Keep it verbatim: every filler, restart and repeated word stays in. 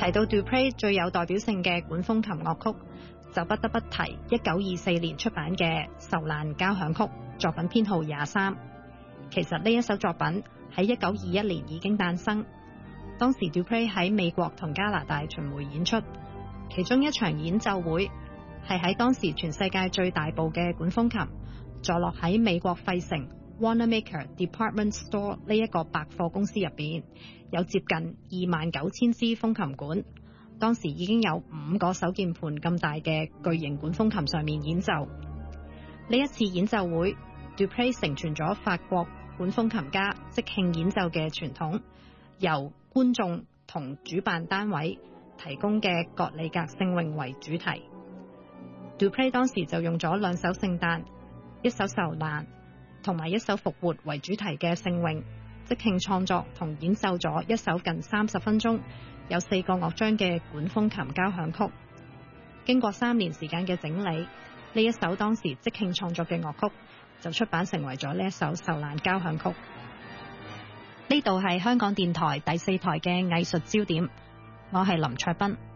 提到 Dupre 最有代表性嘅管風琴樂曲，就不得不提一九二四年出版嘅《受難交響曲》，作品編號廿三。其實呢一首作品喺一九二一年已經誕生，當時 Dupre 喺美國同加拿大巡迴演出，其中一場演奏會係喺當時全世界最大部嘅管風琴，坐落喺美國費城 Wanamaker Department Store 呢一個百貨公司入邊，有接近二萬九千支風琴管。當時已經有五個手鍵盤咁大嘅巨型管風琴上面演奏。呢一次演奏會 Dupre 承傳咗法國管風琴家即興演奏嘅傳統，由觀眾同主辦單位提供嘅葛里格聖詠為主題。Dupre 當時就用咗兩首聖誕、一首受難同埋一首復活為主題嘅聖詠，即興創作同演奏咗一首近三十分鐘、有四個樂章嘅管風琴交響曲。經過三年時間嘅整理，呢一首當時即興創作嘅樂曲就出版成為咗呢一首受難交響曲。呢度係香港電台第四台嘅藝術焦點，我係林卓斌。